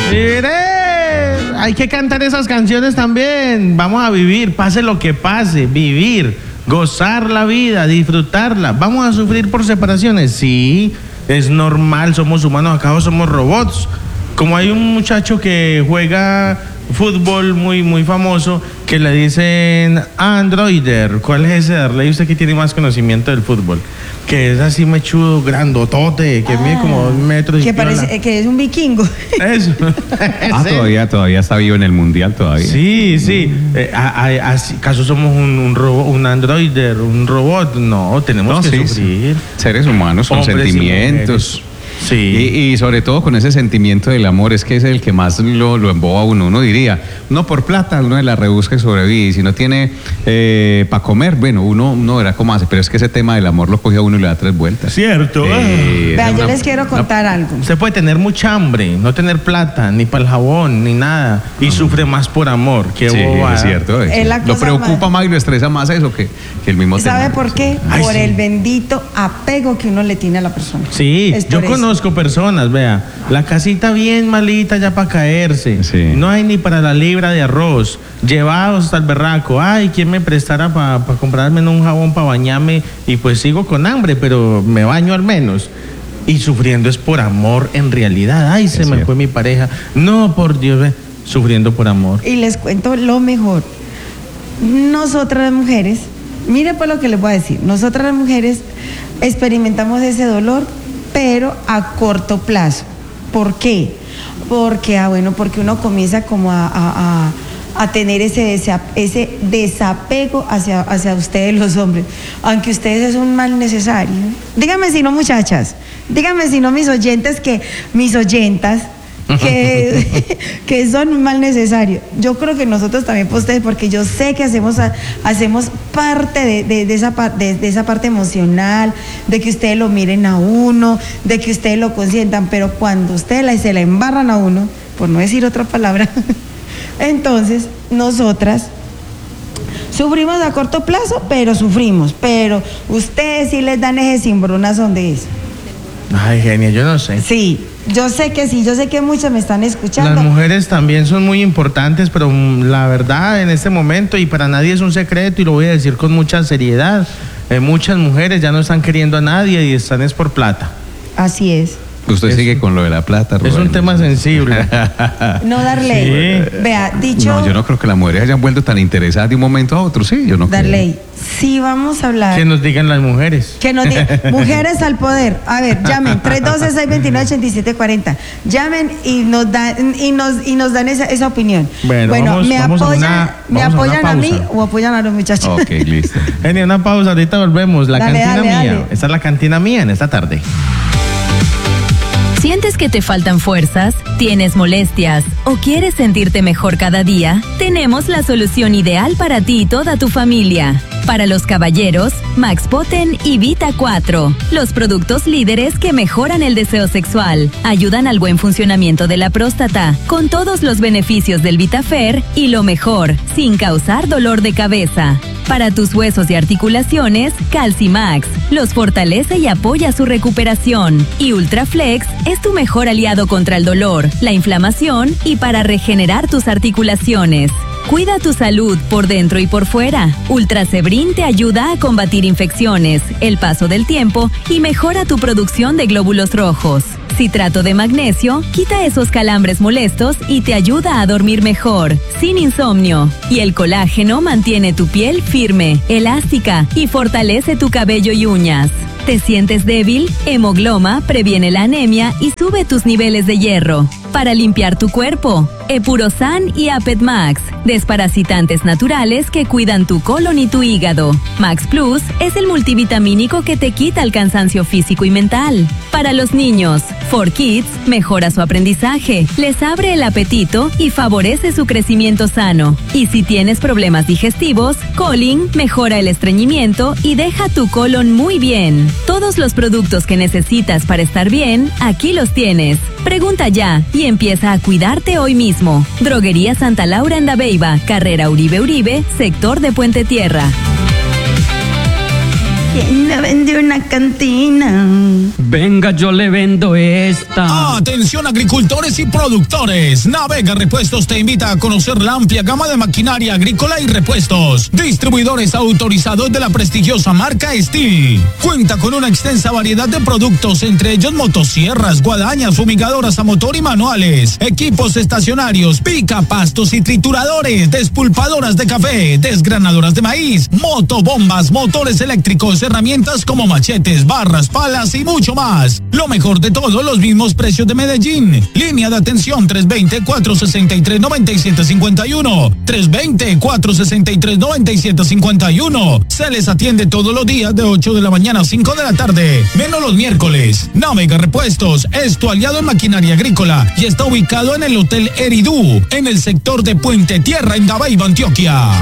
Mire, hay que cantar esas canciones también. Vamos a vivir, pase lo que pase, vivir, gozar la vida, disfrutarla. ¿Vamos a sufrir por separaciones? Sí, es normal, somos humanos, acá somos robots. Como hay un muchacho que juega fútbol muy famoso que le dicen Androider. ¿Cuál es ese, Darley? Usted que tiene más conocimiento del fútbol. Que es así mechudo, grandotote, que mide como 2 metros. Que parece que es un vikingo. Eso. Todavía está vivo en el mundial todavía. Sí. ¿Acaso somos un androider, un robot? No, tenemos que sufrir. Sí. Seres humanos con Hombres sentimientos. Sí. Y sobre todo con ese sentimiento del amor, es que es el que más lo emboba a uno. Uno diría, no por plata, uno de la rebusca y sobrevive. Y si no tiene para comer, bueno, uno verá cómo hace. Pero es que ese tema del amor lo coge a uno y le da 3 vueltas. Cierto. Vea, yo les quiero contar algo. Usted puede tener mucha hambre, no tener plata, ni para el jabón, ni nada. Y sufre más por amor. Qué bobada. Es cierto. Lo preocupa más y lo estresa más eso que el mismo tema. ¿Sabe por qué? Por el bendito apego que uno le tiene a la persona. Sí, yo conozco personas, vea, la casita bien malita ya para caerse, no hay ni para la libra de arroz, llevados hasta el berraco, ay, ¿quién me prestara para comprarme un jabón para bañarme? Y pues sigo con hambre, pero me baño al menos. Y sufriendo es por amor en realidad, ay, se me fue mi pareja, no, por Dios, sufriendo por amor. Y les cuento lo mejor, nosotras las mujeres, miren pues lo que les voy a decir, nosotras las mujeres experimentamos ese dolor, pero a corto plazo. ¿Por qué? Porque uno comienza como a tener ese desapego hacia ustedes los hombres, aunque ustedes es un mal necesario. Díganme si no, muchachas, díganme si no, mis oyentas, que son un mal necesario. Yo creo que nosotros también por ustedes, porque yo sé que hacemos parte de esa parte emocional, de que ustedes lo miren a uno, de que ustedes lo consientan, pero cuando ustedes se la embarran a uno, por no decir otra palabra, entonces nosotras sufrimos a corto plazo, pero sufrimos. Pero ustedes sí les dan ese cimbronazón de eso. Ay, genia, yo no sé. Sí, yo sé que sí, yo sé que muchas me están escuchando. Las mujeres también son muy importantes, pero la verdad en este momento, y para nadie es un secreto, y lo voy a decir con mucha seriedad, muchas mujeres ya no están queriendo a nadie y están es por plata. Así es. Usted sigue con lo de la plata, Rubén. Es un tema sensible. No, Darley. Sí. Vea, dicho... No, yo no creo que las mujeres hayan vuelto tan interesadas de un momento a otro, sí, yo no creo. Darley, sí vamos a hablar... Que nos digan las mujeres. Que nos digan, mujeres al poder. A ver, llamen, 312-629-8740. Llamen y nos dan esa opinión. Bueno, ¿me apoyan a mí o apoyan a los muchachos? Ok, listo. Genia, una pausa, ahorita volvemos. La cantina mía. Dale. Esta es la cantina mía en esta tarde. ¿Sientes que te faltan fuerzas? ¿Tienes molestias? ¿O quieres sentirte mejor cada día? Tenemos la solución ideal para ti y toda tu familia. Para los caballeros, Max Poten y Vita 4. Los productos líderes que mejoran el deseo sexual, ayudan al buen funcionamiento de la próstata, con todos los beneficios del VitaFer y lo mejor, sin causar dolor de cabeza. Para tus huesos y articulaciones, Calcimax los fortalece y apoya su recuperación. Y Ultraflex es tu mejor aliado contra el dolor, la inflamación y para regenerar tus articulaciones. Cuida tu salud por dentro y por fuera. Ultrasebrin te ayuda a combatir infecciones, el paso del tiempo y mejora tu producción de glóbulos rojos. Citrato de magnesio quita esos calambres molestos y te ayuda a dormir mejor, sin insomnio. Y el colágeno mantiene tu piel firme, elástica y fortalece tu cabello y uñas. ¿Te sientes débil? Hemogloma previene la anemia y sube tus niveles de hierro. Para limpiar tu cuerpo, Epurosan y Apet Max, desparasitantes naturales que cuidan tu colon y tu hígado. Max Plus es el multivitamínico que te quita el cansancio físico y mental. Para los niños, 4Kids mejora su aprendizaje, les abre el apetito y favorece su crecimiento sano. Y si tienes problemas digestivos, Colin mejora el estreñimiento y deja tu colon muy bien. Todos los productos que necesitas para estar bien, aquí los tienes. Pregunta ya y empieza a cuidarte hoy mismo. Droguería Santa Laura en Dabeiba, carrera Uribe, sector de Puente Tierra. ¿Quién me vende una cantina? Venga, yo le vendo esta. Atención agricultores y productores. Navega Repuestos te invita a conocer la amplia gama de maquinaria agrícola y repuestos. Distribuidores autorizados de la prestigiosa marca Steel. Cuenta con una extensa variedad de productos, entre ellos motosierras, guadañas, fumigadoras a motor y manuales, equipos estacionarios, pica pastos y trituradores, despulpadoras de café, desgranadoras de maíz, motobombas, motores eléctricos, herramientas como machetes, barras, palas y mucho más. Lo mejor de todo, los mismos precios de Medellín. Línea de atención 320-463-9751. 320-463-9751. Se les atiende todos los días de 8 de la mañana a 5 de la tarde, menos los miércoles. Navega Repuestos es tu aliado en maquinaria agrícola y está ubicado en el Hotel Eridú, en el sector de Puente Tierra, en Dabeiba, Antioquia.